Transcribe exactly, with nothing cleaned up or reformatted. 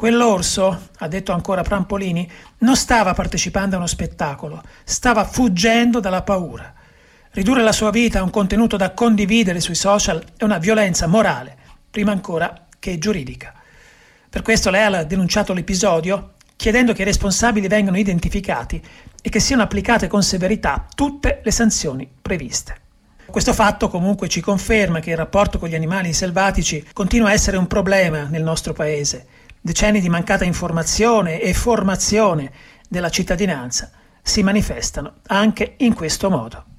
Quell'orso, ha detto ancora Prampolini, non stava partecipando a uno spettacolo, stava fuggendo dalla paura. Ridurre la sua vita a un contenuto da condividere sui social è una violenza morale, prima ancora che giuridica. Per questo Leal ha denunciato l'episodio, chiedendo che i responsabili vengano identificati e che siano applicate con severità tutte le sanzioni previste. Questo fatto comunque ci conferma che il rapporto con gli animali selvatici continua a essere un problema nel nostro paese. Decenni di mancata informazione e formazione della cittadinanza si manifestano anche in questo modo.